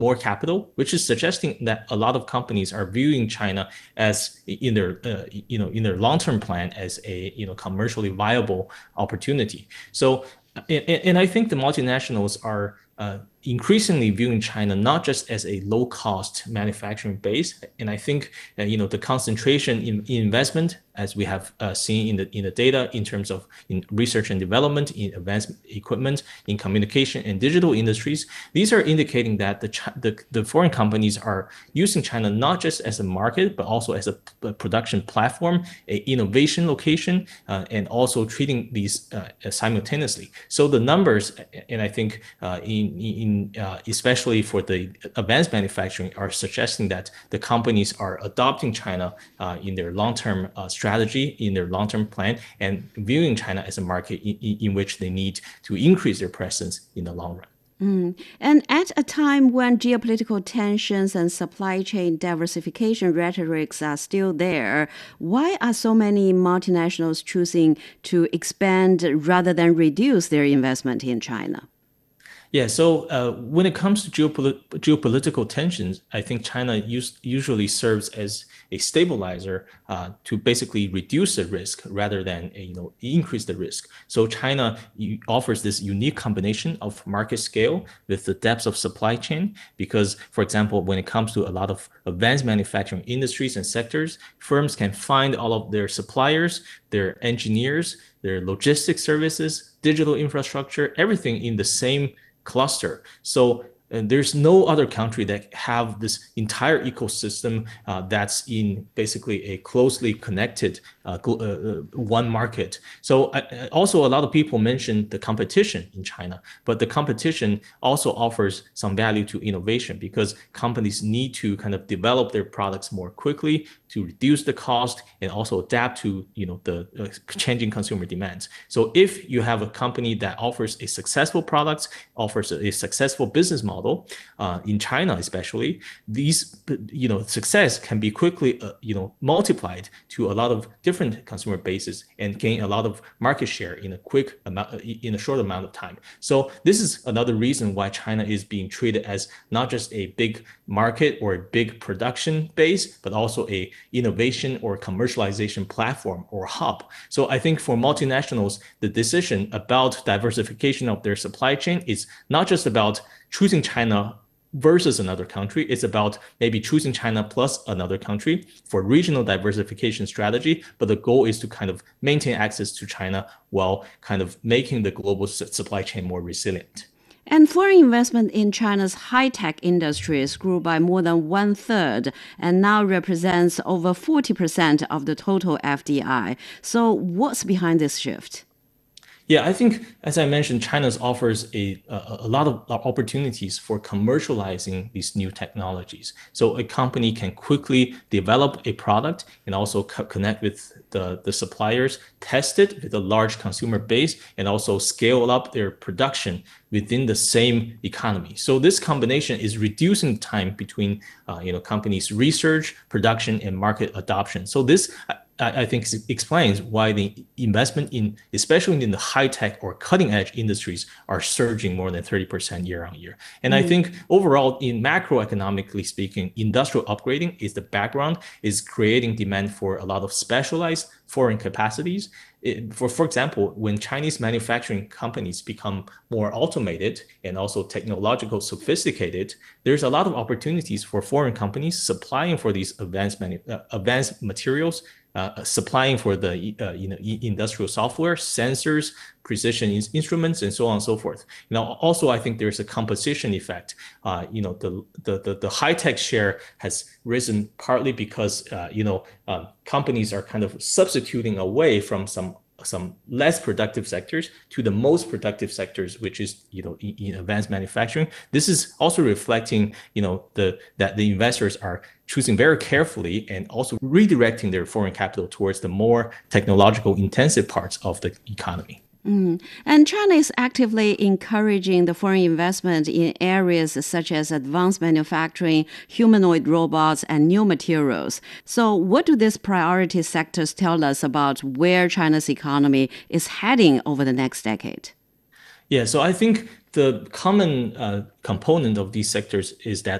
more capital, which is suggesting that a lot of companies are viewing China as in their long-term plan as a commercially viable opportunity. So, and I think the multinationals are increasingly viewing China not just as a low-cost manufacturing base, and I think the concentration in investment, as we have seen in the data, in terms of in research and development, in advanced equipment, in communication and digital industries, these are indicating that the foreign companies are using China not just as a market, but also as a production platform, a innovation location, and also treating these simultaneously. So the numbers, and I think especially for the advanced manufacturing, are suggesting that the companies are adopting China in their long-term strategy, in their long-term plan, and viewing China as a market in which they need to increase their presence in the long run. And at a time when geopolitical tensions and supply chain diversification rhetorics are still there, why are so many multinationals choosing to expand rather than reduce their investment in China? Yeah, so when it comes to geopolitical tensions, I think China usually serves as a stabilizer to basically reduce the risk rather than increase the risk. So China offers this unique combination of market scale with the depth of supply chain because, for example, when it comes to a lot of advanced manufacturing industries and sectors, firms can find all of their suppliers, their engineers, their logistics services, digital infrastructure, everything in the same cluster. So there's no other country that have this entire ecosystem that's in basically a closely connected one market. So also a lot of people mention the competition in China, but the competition also offers some value to innovation because companies need to kind of develop their products more quickly to reduce the cost and also adapt to the changing consumer demands. So if you have a company that offers a successful product, offers a successful business model, in China especially, these success can be quickly multiplied to a lot of different consumer bases and gain a lot of market share in a short amount of time. So this is another reason why China is being treated as not just a big market or a big production base, but also a innovation or commercialization platform or hub. So I think for multinationals, the decision about diversification of their supply chain is not just about choosing China versus another country. It's about maybe choosing China plus another country for regional diversification strategy. But the goal is to kind of maintain access to China while kind of making the global supply chain more resilient. And foreign investment in China's high-tech industries grew by more than one-third and now represents over 40% of the total FDI. So what's behind this shift? Yeah, I think, as I mentioned, China offers a lot of opportunities for commercializing these new technologies. So a company can quickly develop a product and also connect with the suppliers, test it with a large consumer base, and also scale up their production within the same economy. So this combination is reducing time between companies' research, production, and market adoption. So this I think explains why the investment especially in the high-tech or cutting-edge industries are surging more than 30% year on year. And I think overall, in macroeconomically speaking, industrial upgrading is the background, is creating demand for a lot of specialized foreign capacities. For example, when Chinese manufacturing companies become more automated and also technological sophisticated, there's a lot of opportunities for foreign companies supplying for these advanced materials, supplying for the industrial software, sensors, precision instruments, and so on and so forth. Also, I think there's a composition effect. The high tech share has risen partly because companies are kind of substituting away from some less productive sectors to the most productive sectors, which is in advanced manufacturing. This is also reflecting that the investors are choosing very carefully and also redirecting their foreign capital towards the more technological intensive parts of the economy. And China is actively encouraging the foreign investment in areas such as advanced manufacturing, humanoid robots, and new materials. So what do these priority sectors tell us about where China's economy is heading over the next decade? Yeah, so I think the common component of these sectors is that